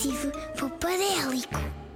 Detetive Popadélico.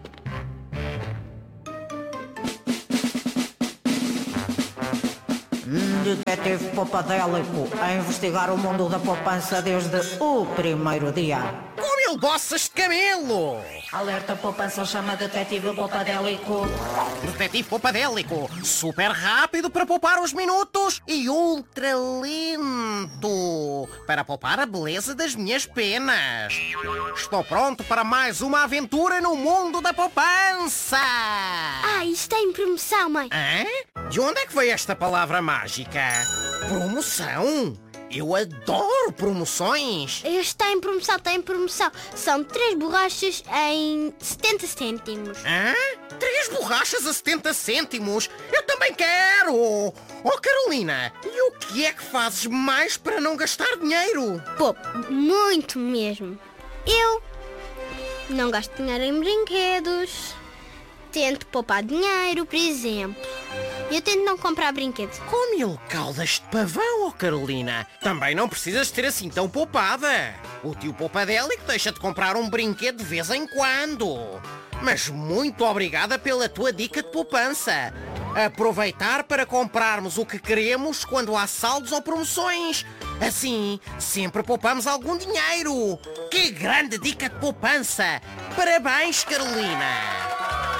Detetive Popadélico a investigar o mundo da poupança desde o primeiro dia. Com 1000 bossas de camelo! Alerta poupança, chama Detetive Popadélico. Detetive Popadélico, super rápido para poupar os minutos e ultra lento para poupar a beleza das minhas penas. Estou pronto para mais uma aventura no mundo da poupança! Está em promoção, mãe. Hã? De onde é que veio esta palavra mágica? Promoção? Eu adoro promoções! Está em promoção, está em promoção. São 3 borrachas em 70 cêntimos. Hã? 3 borrachas a 70 cêntimos? Eu também quero! Oh, Carolina, e o que é que fazes mais para não gastar dinheiro? Pô, muito mesmo. Eu não gasto dinheiro em brinquedos. Tento poupar dinheiro, por exemplo. Eu tento não comprar brinquedos. Com 1000 caudas de pavão, oh Carolina, também não precisas ter assim tão poupada. O tio Popadélico deixa de comprar um brinquedo de vez em quando. Mas muito obrigada pela tua dica de poupança. Aproveitar para comprarmos o que queremos quando há saldos ou promoções. Assim, sempre poupamos algum dinheiro. Que grande dica de poupança! Parabéns, Carolina!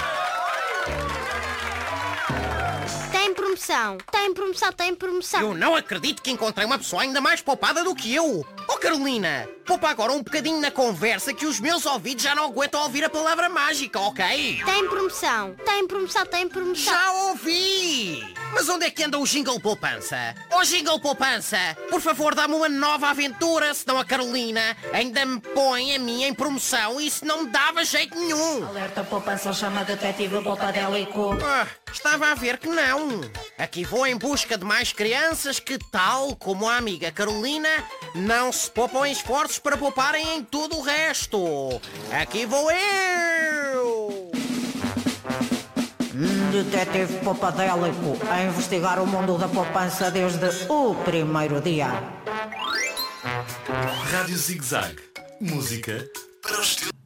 Está em promoção, está em promoção, está em promoção. Eu não acredito que encontrei uma pessoa ainda mais poupada do que eu. Oh, Carolina, poupa agora um bocadinho na conversa que os meus ouvidos já não aguentam ouvir a palavra mágica, ok? Está em promoção, está em promoção, está em promoção. Já ouvi! Mas onde é que anda o Jingle Poupança? Oh, Jingle Poupança, por favor, dá-me uma nova aventura, senão a Carolina ainda me põe a minha em promoção e isso não me dava jeito nenhum. Alerta poupança, chama Detetive Popadélico. Estava a ver que não. Aqui vou em busca de mais crianças que, tal como a amiga Carolina, não se poupam em esforços para pouparem em tudo o resto. Aqui vou eu! Detetive Popadélico a investigar o mundo da poupança desde o primeiro dia. Rádio Zig Zag. Música para os teus...